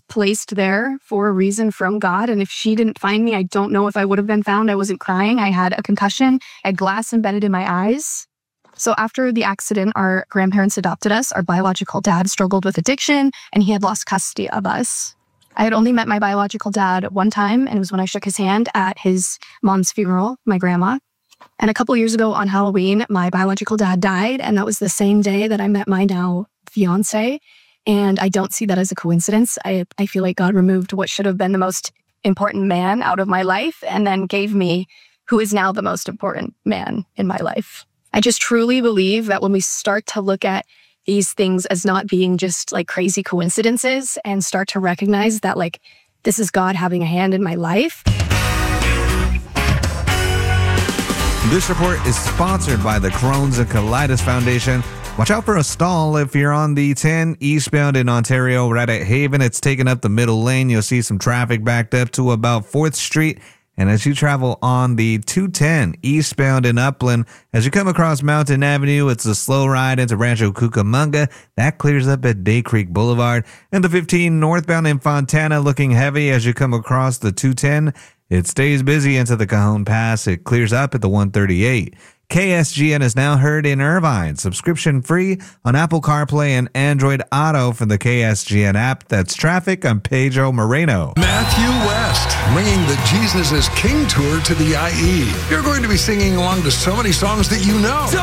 placed there for a reason from God. And if she didn't find me, I don't know if I would have been found. I wasn't crying. I had a concussion. I had glass embedded in my eyes. So after the accident, our grandparents adopted us. Our biological dad struggled with addiction, and he had lost custody of us. I had only met my biological dad one time, and it was when I shook his hand at his mom's funeral, my grandma. And a couple years ago on Halloween, my biological dad died, and that was the same day that I met my now fiance. And I don't see that as a coincidence. I feel like God removed what should have been the most important man out of my life and then gave me who is now the most important man in my life. I just truly believe that when we start to look at these things as not being just like crazy coincidences and start to recognize that like this is God having a hand in my life. This report is sponsored by the Crohn's and Colitis Foundation. Watch out for a stall if you're on the 10 eastbound in Ontario, right at Haven. It's taken up the middle lane. You'll see some traffic backed up to about 4th Street. And as you travel on the 210 eastbound in Upland, as you come across Mountain Avenue, it's a slow ride into Rancho Cucamonga. That clears up at Day Creek Boulevard. And the 15 northbound in Fontana looking heavy as you come across the 210. It stays busy into the Cajon Pass. It clears up at the 138. KSGN is now heard in Irvine, subscription free on Apple CarPlay and Android Auto from the KSGN app. That's traffic. I'm Pedro Moreno. Matthew West, bringing the Jesus is King tour to the IE. You're going to be singing along to so many songs that you know.